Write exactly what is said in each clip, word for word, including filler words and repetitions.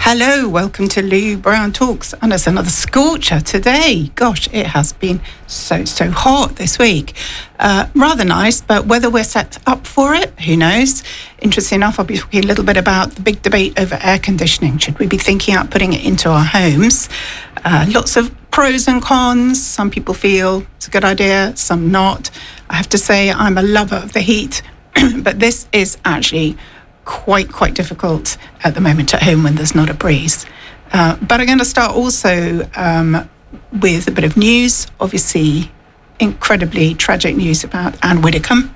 Hello, welcome to Lou Brown Talks, and it's another scorcher today. Gosh, it has been so, so hot this week. Uh, rather nice, but whether we're set up for it, who knows? Interesting enough, I'll be talking a little bit about the big debate over air conditioning. Should we be thinking about putting it into our homes? Uh, lots of pros and cons. Some people feel it's a good idea, some not. I have to say I'm a lover of the heat, but this is actually quite, quite difficult at the moment at home when there's not a breeze. Uh, but I'm going to start also um, with a bit of news. Obviously, incredibly tragic news about Anne Widdecombe.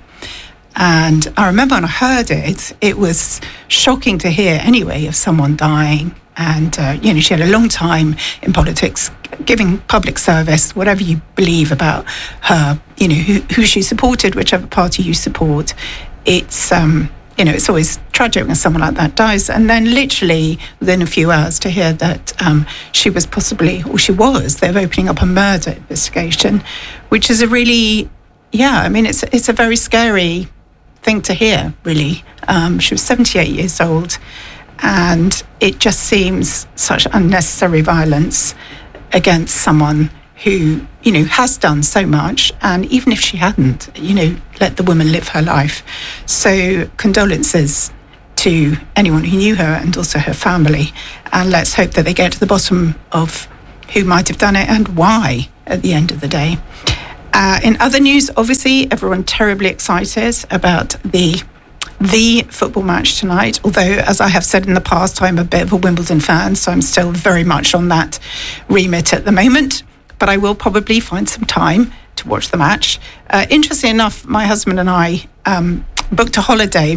And I remember when I heard it, it was shocking to hear anyway of someone dying. And, uh, you know, she had a long time in politics, giving public service, whatever you believe about her, you know, who, who she supported, whichever party you support. It's... Um, You know, it's always tragic when someone like that dies. And then literally within a few hours to hear that um, she was possibly, or she was, they're opening up a murder investigation, which is a really, yeah, I mean, it's it's a very scary thing to hear, really. Um, she was seventy-eight years old, and it just seems such unnecessary violence against someone who, you know, has done so much, and even if she hadn't, you know, let the woman live her life. So condolences to anyone who knew her and also her family, and let's hope that they get to the bottom of who might have done it and why at the end of the day. Uh, in other news, obviously, everyone terribly excited about the the football match tonight, although, as I have said in the past, I'm a bit of a Wimbledon fan, so I'm still very much on that remit at the moment. But I will probably find some time to watch the match. Uh, interestingly enough, my husband and I um, booked a holiday,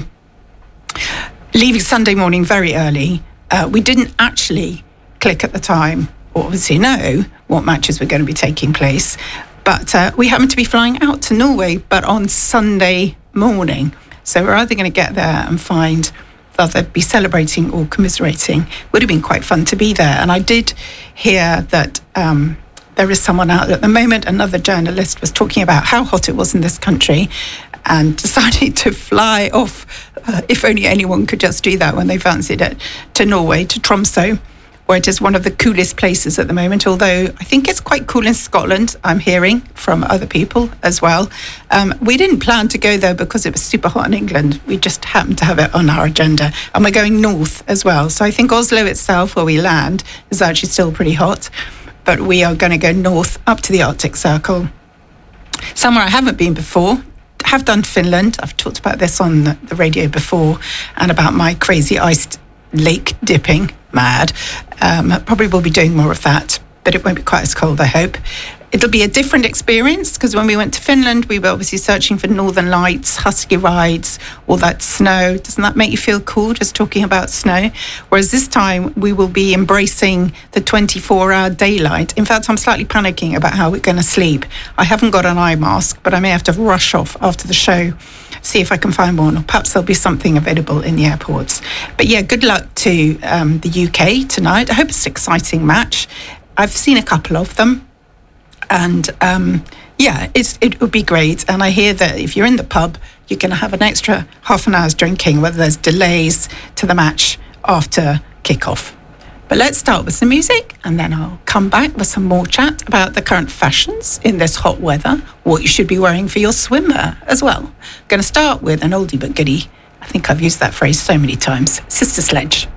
leaving Sunday morning very early. Uh, we didn't actually click at the time, or obviously know, what matches were going to be taking place. But uh, we happened to be flying out to Norway, but on Sunday morning. So we're either going to get there and find that they'd be celebrating or commiserating. Would have been quite fun to be there. And I did hear that... Um, There is someone out at the moment, another journalist was talking about how hot it was in this country and decided to fly off, uh, if only anyone could just do that when they fancied it, to Norway, to Tromsø, where it is one of the coolest places at the moment, although I think it's quite cool in Scotland, I'm hearing from other people as well. Um, we didn't plan to go there because it was super hot in England. We just happened to have it on our agenda. And we're going north as well. So I think Oslo itself, where we land, is actually still pretty hot. But we are going to go north up to the Arctic Circle. Somewhere I haven't been before. Have done Finland. I've talked about this on the radio before, and about my crazy iced lake dipping. Mad. Um, probably will be doing more of that, but it won't be quite as cold, I hope. It'll be a different experience, because when we went to Finland, we were obviously searching for northern lights, husky rides, all that snow. Doesn't that make you feel cool, just talking about snow? Whereas this time, we will be embracing the twenty-four hour daylight. In fact, I'm slightly panicking about how we're going to sleep. I haven't got an eye mask, but I may have to rush off after the show, see if I can find one, or perhaps there'll be something available in the airports. But yeah, good luck to um, the U K tonight. I hope it's an exciting match. I've seen a couple of them. And um, yeah, it's, it would be great. And I hear that if you're in the pub, you're going to have an extra half an hour's drinking, whether there's delays to the match after kickoff. But let's start with some music, and then I'll come back with some more chat about the current fashions in this hot weather, what you should be wearing for your swimwear as well. I'm going to start with an oldie but goodie. I think I've used that phrase so many times. Sister Sledge.